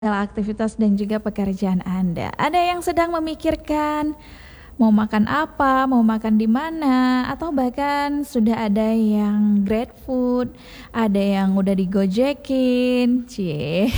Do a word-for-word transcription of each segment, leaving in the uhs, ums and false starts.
Segala aktivitas dan juga pekerjaan Anda. Ada yang sedang memikirkan mau makan apa, mau makan di mana, atau bahkan sudah ada yang Grab Food, ada yang udah digojekin, cie.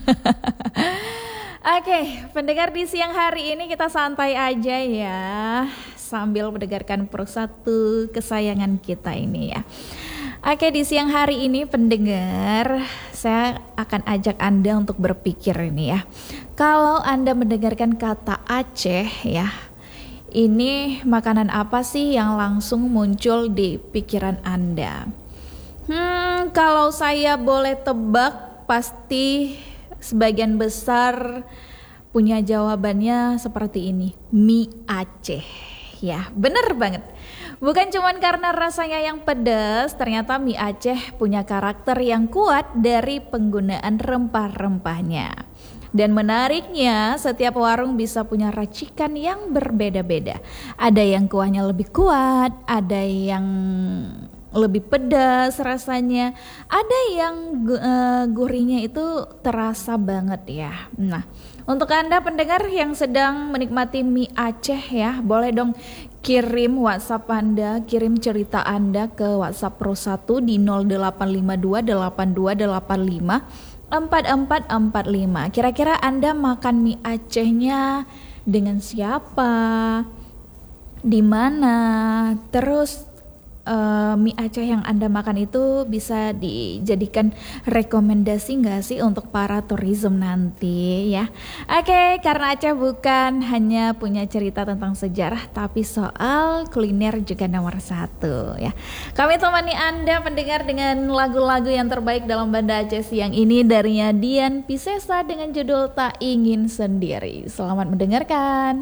Oke, pendengar di siang hari ini kita santai aja ya, sambil mendengarkan persatu kesayangan kita ini ya. Oke, di siang hari ini pendengar, saya akan ajak Anda untuk berpikir ini ya. Kalau Anda mendengarkan kata Aceh ya, ini makanan apa sih yang langsung muncul di pikiran Anda? Hmm, kalau saya boleh tebak, pasti sebagian besar punya jawabannya seperti ini, mie Aceh. Ya, bener banget. Bukan cuma karena rasanya yang pedas, ternyata mie Aceh punya karakter yang kuat dari penggunaan rempah-rempahnya. Dan menariknya, setiap warung bisa punya racikan yang berbeda-beda. Ada yang kuahnya lebih kuat, ada yang lebih pedas rasanya, ada yang uh, gurihnya itu terasa banget ya. Nah, untuk Anda pendengar yang sedang menikmati mie Aceh ya, boleh dong kirim WhatsApp Anda, kirim cerita Anda ke WhatsApp Pro satu di nol delapan lima dua delapan dua delapan lima empat empat empat lima. Kira-kira Anda makan mie Acehnya dengan siapa? Di mana? Terus Uh, mie Aceh yang Anda makan itu bisa dijadikan rekomendasi nggak sih untuk para tourism nanti ya? Oke, okay, karena Aceh bukan hanya punya cerita tentang sejarah, tapi soal kuliner juga nomor satu ya. Kami temani Anda pendengar dengan lagu-lagu yang terbaik dalam Banda Aceh siang ini dari Dian Piscesa dengan judul Tak Ingin Sendiri. Selamat mendengarkan.